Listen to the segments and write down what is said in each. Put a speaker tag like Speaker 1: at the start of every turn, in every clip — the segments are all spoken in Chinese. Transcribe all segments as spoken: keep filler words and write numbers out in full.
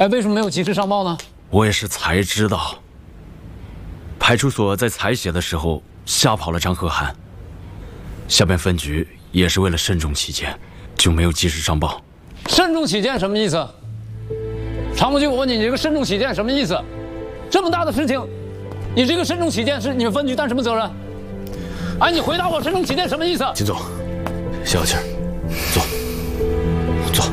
Speaker 1: 哎，为什么没有及时上报呢？
Speaker 2: 我也是才知道，派出所在采血的时候吓跑了张可汗。下边分局也是为了慎重起见，就没有及时上报。
Speaker 1: 慎重起见什么意思？常务局，我问你，你这个慎重起见什么意思？这么大的事情，你这个慎重起见是你们分局担什么责任？哎，你回答我，慎重起见什么意思？
Speaker 3: 秦总，消消气儿，坐，坐。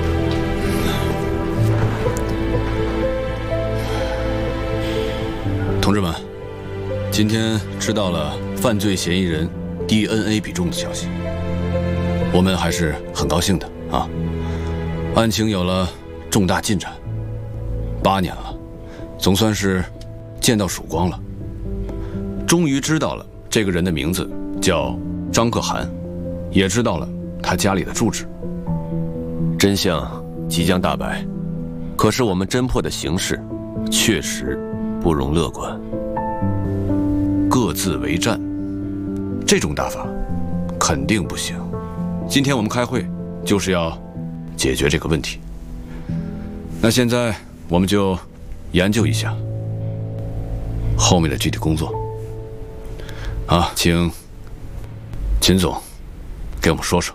Speaker 3: 同志们，今天知道了犯罪嫌疑人 D N A 比重的消息，我们还是很高兴的啊。案情有了重大进展，八年了，总算是见到曙光了。终于知道了这个人的名字叫张可汗，也知道了他家里的住址。
Speaker 4: 真相即将大白，可是我们侦破的形势确实不容乐观。
Speaker 3: 各自为战，这种打法肯定不行。今天我们开会就是要解决这个问题。那现在我们就研究一下后面的具体工作。啊，请秦总给我们说说。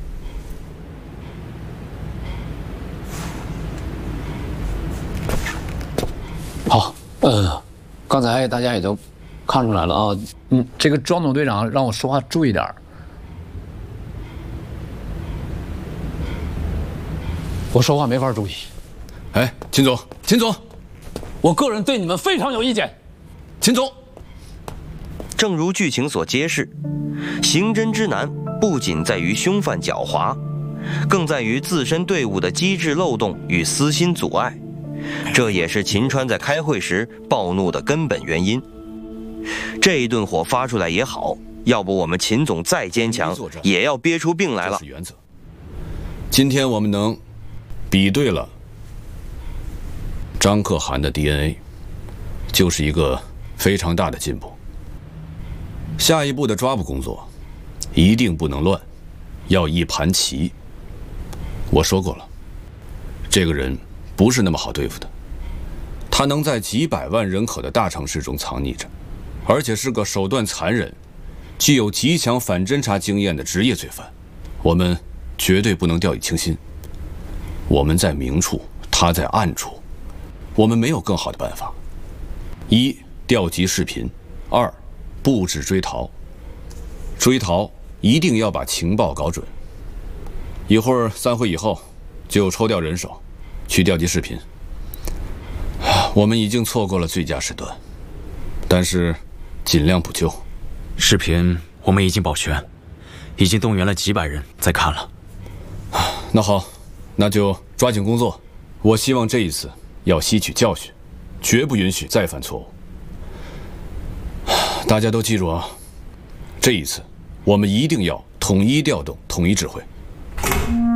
Speaker 1: 好，呃，刚才大家也都看出来了啊，嗯，这个庄总队长让我说话注意点儿。我说话没法注意。
Speaker 3: 哎，秦总，秦总，
Speaker 1: 我个人对你们非常有意见。
Speaker 3: 秦总。
Speaker 5: 正如剧情所揭示，刑侦之难不仅在于凶犯狡猾，更在于自身队伍的机制漏洞与私心阻碍，这也是秦川在开会时暴怒的根本原因。这一顿火发出来也好，要不我们秦总再坚强，也要憋出病来了。
Speaker 3: 这是原则。今天我们能比对了张可汗的 D N A， 就是一个非常大的进步。下一步的抓捕工作一定不能乱，要一盘棋。我说过了，这个人不是那么好对付的，他能在几百万人口的大城市中藏匿着，而且是个手段残忍、具有极强反侦查经验的职业罪犯，我们绝对不能掉以轻心。我们在明处，他在暗处，我们没有更好的办法：一、调集视频；二、布置追逃。追逃一定要把情报搞准。一会儿散会以后，就抽调人手去调集视频。我们已经错过了最佳时段，但是尽量补救。
Speaker 2: 视频我们已经保全，已经动员了几百人在看了。
Speaker 3: 那好，那就抓紧工作。我希望这一次要吸取教训，绝不允许再犯错误。大家都记住啊，这一次我们一定要统一调动，统一指挥。